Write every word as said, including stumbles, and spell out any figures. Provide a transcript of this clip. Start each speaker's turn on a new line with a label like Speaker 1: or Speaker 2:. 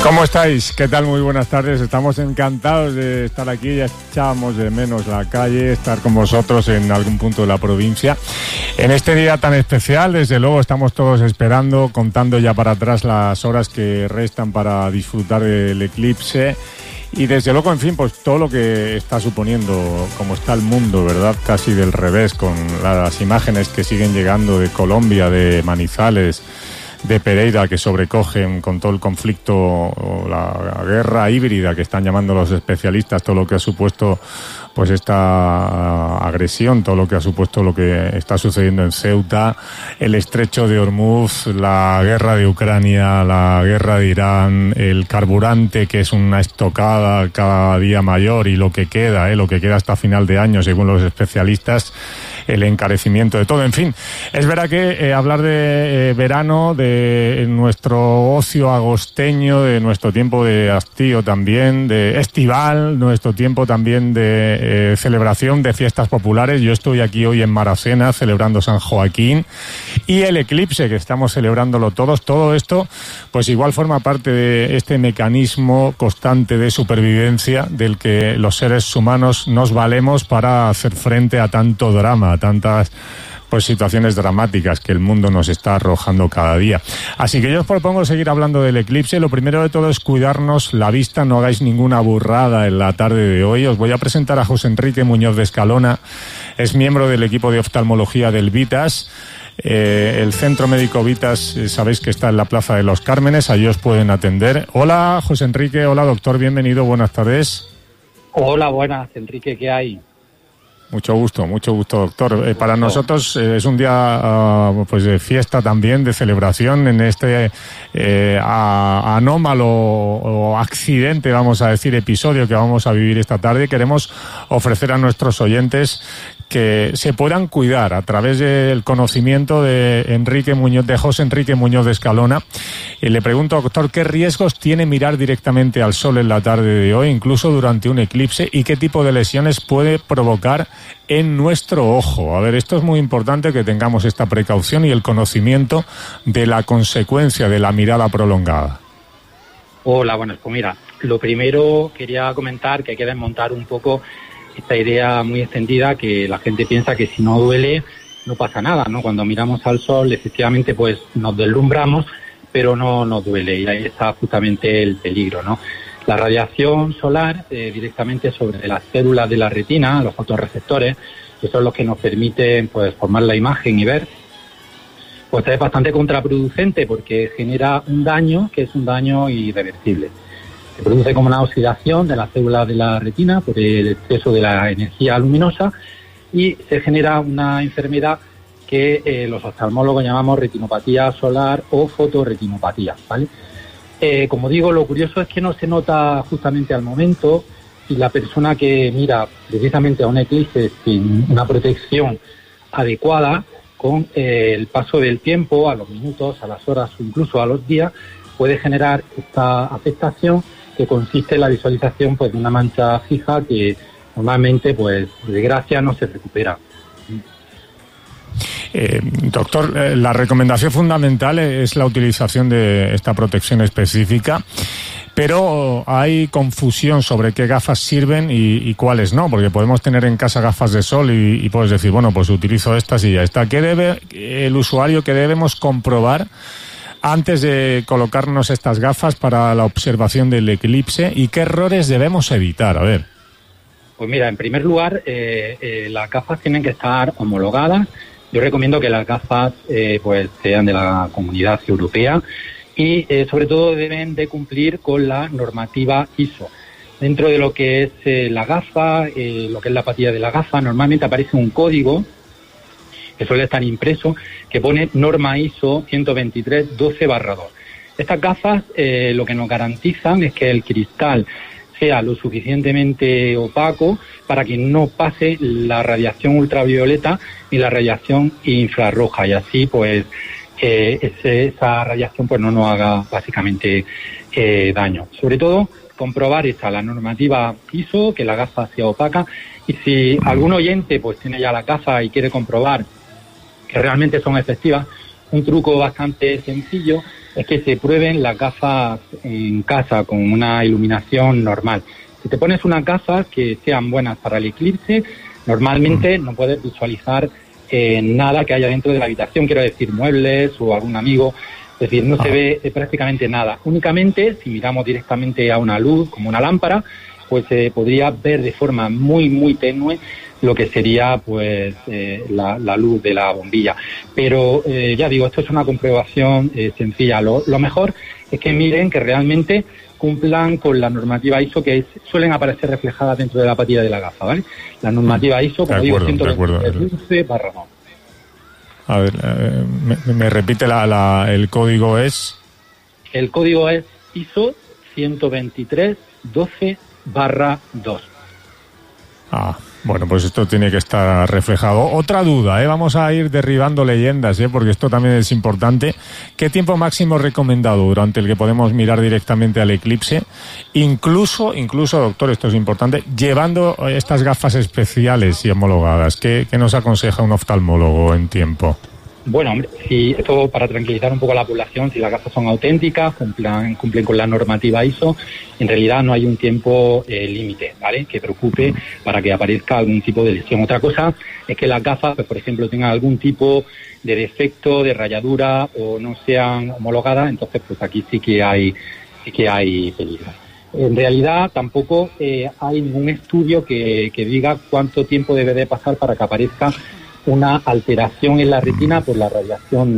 Speaker 1: ¿Cómo estáis? ¿Qué tal? Muy buenas tardes. Estamos encantados de estar aquí. Ya echábamos de menos la calle, estar con vosotros en algún punto de la provincia. En este día tan especial, desde luego, estamos todos esperando, contando ya para atrás las horas que restan para disfrutar del eclipse. Y desde luego, en fin, pues todo lo que está suponiendo, como está el mundo, ¿verdad? Casi del revés, con las imágenes que siguen llegando de Colombia, de Manizales, de Pereira, que sobrecogen con todo el conflicto o la guerra híbrida que están llamando los especialistas, todo lo que ha supuesto pues esta agresión, todo lo que ha supuesto lo que está sucediendo en Ceuta, el estrecho de Hormuz, la guerra de Ucrania, la guerra de Irán, el carburante, que es una estocada cada día mayor, y lo que queda, eh, lo que queda hasta final de año, según los especialistas, el encarecimiento de todo. En fin, es verdad que eh, hablar de eh, verano, de nuestro ocio agosteño, de nuestro tiempo de hastío también, de estival, nuestro tiempo también de eh, celebración de fiestas populares. Yo estoy aquí hoy en Maracena celebrando San Joaquín y el eclipse, que estamos celebrándolo todos. Todo esto pues igual forma parte de este mecanismo constante de supervivencia del que los seres humanos nos valemos para hacer frente a tanto drama, a tantas pues situaciones dramáticas que el mundo nos está arrojando cada día. Así que yo os propongo seguir hablando del eclipse. Lo primero de todo es cuidarnos la vista, no hagáis ninguna burrada en la tarde de hoy. Os voy a presentar a José Enrique Muñoz de Escalona, es miembro del equipo de oftalmología del Vitas. Eh, el Centro Médico Vitas, eh, sabéis que está en la Plaza de los Cármenes, allí os pueden atender. Hola José Enrique, hola doctor, bienvenido, buenas tardes.
Speaker 2: Hola, buenas Enrique, ¿qué hay?
Speaker 1: Mucho gusto, mucho gusto, doctor. Eh, para nosotros eh, es un día uh, pues de fiesta también, de celebración en este eh, a, anómalo o accidente, vamos a decir, episodio que vamos a vivir esta tarde. Queremos ofrecer a nuestros oyentes que se puedan cuidar a través del conocimiento de Enrique Muñoz, de José Enrique Muñoz de Escalona. Y le pregunto, doctor, ¿qué riesgos tiene mirar directamente al sol en la tarde de hoy, incluso durante un eclipse, y qué tipo de lesiones puede provocar en nuestro ojo? A ver, esto es muy importante, que tengamos esta precaución y el conocimiento de la consecuencia de la mirada prolongada.
Speaker 2: Hola, bueno, pues mira, lo primero quería comentar que hay que desmontar un poco esta idea muy extendida que la gente piensa que si no duele no pasa nada, ¿no? Cuando miramos al sol, efectivamente, pues nos deslumbramos, pero no nos duele, y ahí está justamente el peligro, ¿no? La radiación solar eh, directamente sobre las células de la retina, los fotorreceptores, que son los que nos permiten pues formar la imagen y ver, pues es bastante contraproducente porque genera un daño que es un daño irreversible. Se produce como una oxidación de las células de la retina por el exceso de la energía luminosa y se genera una enfermedad que eh, los oftalmólogos llamamos retinopatía solar o fotorretinopatía, ¿vale? Eh, como digo, lo curioso es que no se nota justamente al momento, y la persona que mira precisamente a un eclipse sin una protección adecuada, con eh, el paso del tiempo, a los minutos, a las horas o incluso a los días, puede generar esta afectación que consiste en la visualización pues de una mancha fija que normalmente, pues, por desgracia, no se recupera.
Speaker 1: Eh, doctor, eh, la recomendación fundamental es la utilización de esta protección específica, pero hay confusión sobre qué gafas sirven y, y cuáles no, porque podemos tener en casa gafas de sol y, y puedes decir, bueno, pues utilizo estas y ya está. ¿Qué debe el usuario, que debemos comprobar antes de colocarnos estas gafas para la observación del eclipse, y qué errores debemos evitar? A ver.
Speaker 2: Pues mira, en primer lugar, eh, eh, las gafas tienen que estar homologadas. Yo recomiendo que las gafas eh, pues sean de la Comunidad Europea y eh, sobre todo deben de cumplir con la normativa I S O. Dentro de lo que es eh, la gafa, eh, lo que es la patilla de la gafa, normalmente aparece un código que suele estar impreso, que pone norma I S O ciento veintitrés doce barra dos. Estas gafas eh, lo que nos garantizan es que el cristal sea lo suficientemente opaco para que no pase la radiación ultravioleta ni la radiación infrarroja, y así pues eh, ese, esa radiación pues no nos haga básicamente eh, daño. Sobre todo comprobar esa, la normativa I S O, que la gafa sea opaca, y si algún oyente pues tiene ya la gafa y quiere comprobar que realmente son efectivas, un truco bastante sencillo es que se prueben las gafas en casa con una iluminación normal. Si te pones unas gafas que sean buenas para el eclipse, normalmente no puedes visualizar eh, nada que haya dentro de la habitación, quiero decir muebles o algún amigo, es decir, no se ve eh, prácticamente nada. Únicamente si miramos directamente a una luz, como una lámpara, pues se eh, podría ver de forma muy, muy tenue lo que sería pues eh, la, la luz de la bombilla. Pero eh, ya digo, esto es una comprobación eh, sencilla. Lo, lo mejor es que miren que realmente cumplan con la normativa I S O que es, suelen aparecer reflejadas dentro de la patilla de la gafa, ¿vale? La normativa I S O, como
Speaker 1: de acuerdo,
Speaker 2: digo,
Speaker 1: de acuerdo.
Speaker 2: ciento veintitrés barra dos.
Speaker 1: A ver, eh, me, me repite la, la, el código es...
Speaker 2: El código es I S O ciento veintitrés doce barra dos.
Speaker 1: Ah, bueno, pues esto tiene que estar reflejado. Otra duda, ¿eh? Vamos a ir derribando leyendas, ¿eh? Porque esto también es importante. ¿Qué tiempo máximo recomendado durante el que podemos mirar directamente al eclipse? Incluso, incluso, doctor, esto es importante, llevando estas gafas especiales y homologadas. ¿Qué, qué nos aconseja un oftalmólogo en tiempo?
Speaker 2: Bueno, hombre, si esto para tranquilizar un poco a la población, si las gafas son auténticas, cumplan, cumplen con la normativa I S O, en realidad no hay un tiempo eh, límite, ¿vale?, que preocupe para que aparezca algún tipo de lesión. Otra cosa es que las gafas, pues, por ejemplo, tengan algún tipo de defecto, de rayadura o no sean homologadas, entonces pues aquí sí que hay, sí que hay peligro. En realidad tampoco eh, hay ningún estudio que, que diga cuánto tiempo debe de pasar para que aparezca una alteración en la retina por la radiación